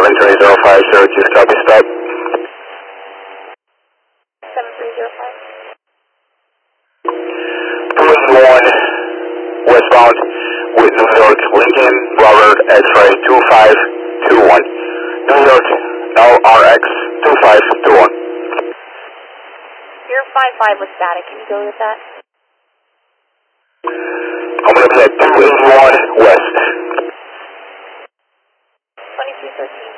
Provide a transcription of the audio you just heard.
7305 Syracuse, copy, stop. 7305. 281 westbound with New York Lincoln Robert X-ray 2521. New York LRX 2521. You're 55 with static. Can you go with that? I'm going to be at 281 west. 2313.